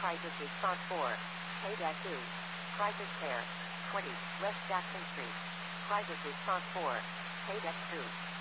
Crisis Response 4. K-2. Crisis Pair. 20. West Jackson Street. Crisis Response 4. K-2.